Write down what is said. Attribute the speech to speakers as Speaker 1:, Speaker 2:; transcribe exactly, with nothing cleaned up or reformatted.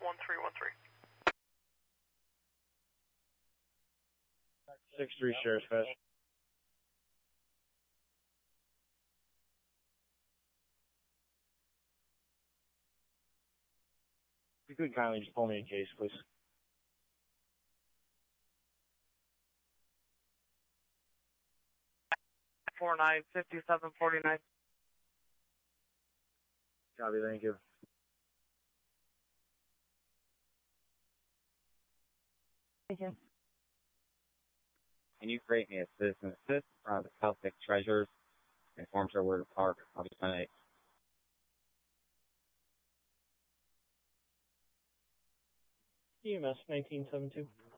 Speaker 1: one three one three.
Speaker 2: six three Sheriff's Pass. If you could kindly just pull me in case, please.
Speaker 3: four nine, fifty-seven forty-nine.
Speaker 2: Copy, thank you.
Speaker 3: Thank you.
Speaker 4: Can you create me a citizen assist from the Celtic Treasures? Informs her where to park. I'll be tonight.
Speaker 2: E M S nineteen seventy-two.